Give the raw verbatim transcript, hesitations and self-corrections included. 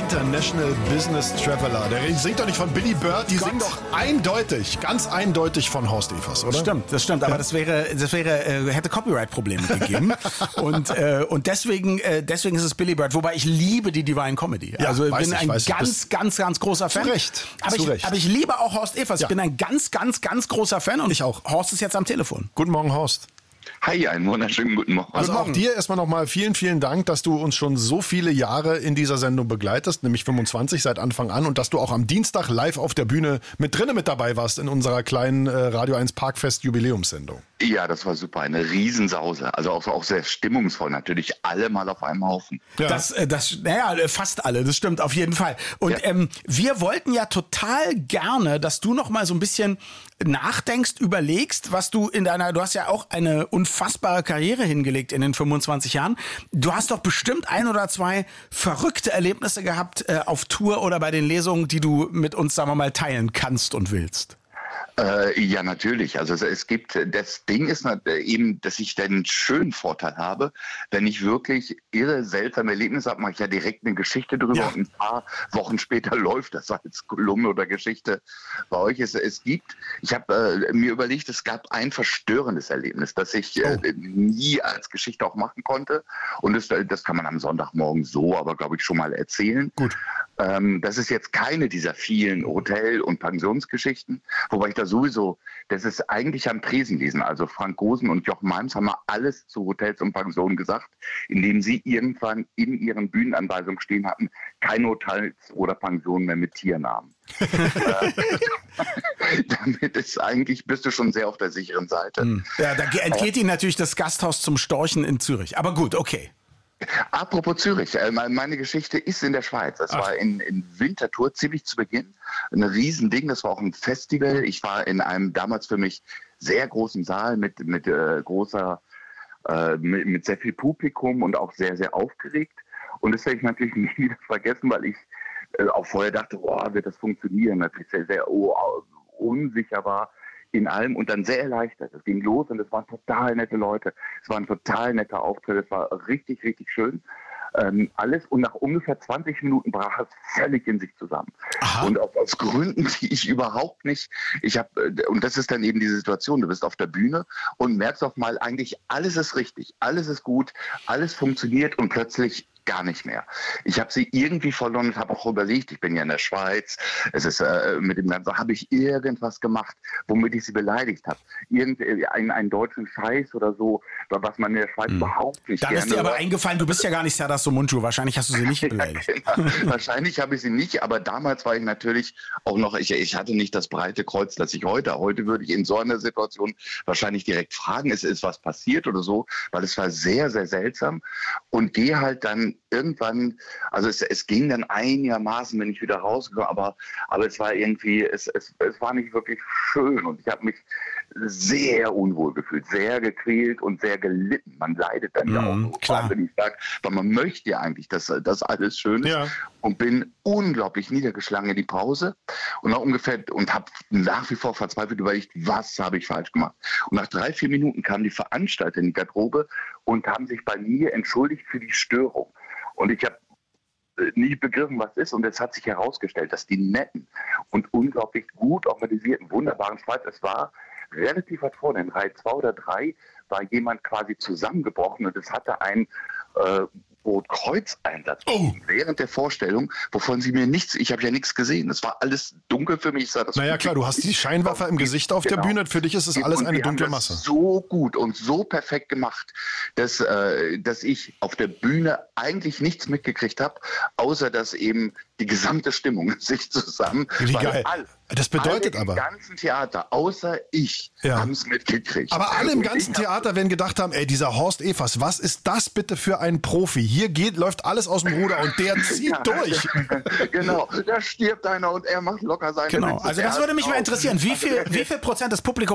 International Business Traveler. Der singt doch nicht von Billy Bird, die Gott. singen doch eindeutig, ganz eindeutig von Horst Evers, oder? Das stimmt, das stimmt, aber Ja. das wäre, das wäre, äh, hätte Copyright-Probleme gegeben. und äh, und deswegen, äh, deswegen ist es Billy Bird. Wobei ich liebe die Divine Comedy. Ja, also ich weiß bin ich, ein weiß ich. ganz, Bist- ganz, ganz großer Fan. Zu Recht, aber zu ich, Recht. aber ich liebe auch Horst Evers. Ja. Ich bin ein ganz, ganz, ganz großer Fan und Ich auch. Horst ist jetzt am Telefon. Guten Morgen, Horst. Hi, einen wunderschönen guten Morgen. Also Guten auch Morgen. dir erstmal nochmal vielen, vielen Dank, dass du uns schon so viele Jahre in dieser Sendung begleitest, nämlich fünfundzwanzig seit Anfang an, und dass du auch am Dienstag live auf der Bühne mit drinnen mit dabei warst in unserer kleinen äh, Radio eins Parkfest Jubiläumssendung. Ja, das war super, eine Riesensause. Also auch, auch sehr stimmungsvoll, natürlich alle mal auf einem Haufen. Ja. Das, äh, das, naja, fast alle, das stimmt auf jeden Fall. Und Ja. ähm, wir wollten ja total gerne, dass du noch mal so ein bisschen nachdenkst, überlegst, was du in deiner, du hast ja auch eine unfassbare Karriere hingelegt in den fünfundzwanzig Jahren. Du hast doch bestimmt ein oder zwei verrückte Erlebnisse gehabt äh, auf Tour oder bei den Lesungen, die du mit uns, sagen wir mal, teilen kannst und willst. Äh, ja, natürlich. Also es, es gibt, das Ding ist nat- eben, dass ich den schönen Vorteil habe, wenn ich wirklich irre seltsame Erlebnisse habe, mache ich ja direkt eine Geschichte drüber, Ja. und ein paar Wochen später läuft das als Kolumne oder Geschichte bei euch. Es, es gibt, ich habe äh, mir überlegt, es gab ein verstörendes Erlebnis, das ich äh, Oh. nie als Geschichte auch machen konnte, und das, das kann man am Sonntagmorgen so, aber glaube ich schon mal erzählen. Gut. Ähm, das ist jetzt keine dieser vielen Hotel- und Pensionsgeschichten, wobei ich da sowieso, das ist eigentlich am Tresen lesen. Also Frank Gosen und Jochen Malms haben mal alles zu Hotels und Pensionen gesagt, indem sie irgendwann in ihren Bühnenanweisungen stehen hatten, keine Hotels oder Pensionen mehr mit Tiernamen. äh, damit ist eigentlich, bist du schon sehr auf der sicheren Seite. Ja, da ge- entgeht Ihnen natürlich das Gasthaus zum Storchen in Zürich. Aber gut, okay. Apropos Zürich, äh, me- meine Geschichte ist in der Schweiz. Das Ach. war in, in Winterthur ziemlich zu Beginn. Ein Riesending, das war auch ein Festival. Ich war in einem damals für mich sehr großen Saal mit, mit äh, großer, äh, mit, mit sehr viel Publikum und auch sehr, sehr aufgeregt. Und das werde ich natürlich nie wieder vergessen, weil ich äh, auch vorher dachte, boah, wird das funktionieren? Natürlich sehr, sehr oh, unsicher war in allem und dann sehr erleichtert. Es ging los und es waren total nette Leute. Es war ein total netter Auftritt. Es war richtig, richtig schön. Ähm, alles, und nach ungefähr zwanzig Minuten brach es völlig in sich zusammen. Aha. Und aus, aus Gründen, die ich überhaupt nicht, ich habe, und das ist dann eben die Situation, du bist auf der Bühne und merkst auf mal, eigentlich alles ist richtig, alles ist gut, alles funktioniert, und plötzlich gar nicht mehr. Ich habe sie irgendwie verloren und habe auch überlegt, ich bin ja in der Schweiz, es ist äh, mit dem Ganzen, habe ich irgendwas gemacht, womit ich sie beleidigt habe. Irgendeinen einen deutschen Scheiß oder so, was man in der Schweiz überhaupt nicht Dann gerne ist dir aber hört. eingefallen, du bist ja gar nicht Serdar Somuncu. Wahrscheinlich hast du sie nicht beleidigt. Ja, genau. Wahrscheinlich habe ich sie nicht, aber damals war ich natürlich auch noch, ich, ich hatte nicht das breite Kreuz, das ich heute. Heute würde ich in so einer Situation wahrscheinlich direkt fragen, ist, ist was passiert oder so, weil es war sehr, sehr seltsam, und gehe halt dann irgendwann, also es, es ging dann einigermaßen, wenn ich wieder rausgekommen, aber, aber es war irgendwie, es, es, es war nicht wirklich schön, und ich habe mich sehr unwohl gefühlt, sehr gequält und sehr gelitten. Man leidet dann ja Mhm, auch so, klar. wenn ich sage, weil man möchte ja eigentlich, dass das alles schön ist, Ja. und bin unglaublich niedergeschlagen in die Pause und nach ungefähr und habe nach wie vor verzweifelt überlegt, was habe ich falsch gemacht. Und nach drei, vier Minuten kamen die Veranstalter in die Garderobe und haben sich bei mir entschuldigt für die Störung. Und ich habe nie begriffen, was ist. Und es hat sich herausgestellt, dass die netten und unglaublich gut organisierten, wunderbaren Schweiz, es war relativ weit vorne, in Reihe zwei oder drei war jemand quasi zusammengebrochen, und es hatte einen äh, Rotkreuz-Einsatz Oh. während der Vorstellung, wovon sie mir nichts, ich habe ja nichts gesehen. Es war alles dunkel für mich. Ich sah das Naja, klar, du hast die Scheinwerfer im Gesicht auf der Genau. Bühne. Für dich ist es alles Und eine die haben dunkle das Masse. so gut und so perfekt gemacht, dass, äh, dass ich auf der Bühne eigentlich nichts mitgekriegt habe, außer dass eben die gesamte Stimmung sich zusammen. Wie weil geil. Alle, Das bedeutet alle aber- im ganzen Theater, außer ich, Ja. haben es mitgekriegt. Aber alle im Und ganzen ich hab- Theater werden gedacht haben, ey, dieser Horst Evers, was ist das bitte für ein Profi? Hier geht, läuft alles aus dem Ruder und der zieht Ja. durch. Genau, da stirbt einer und er macht locker seine Genau. Witze. Also Der das hat würde mich mal auch- interessieren. Wie viel, wie viel Prozent des Publikums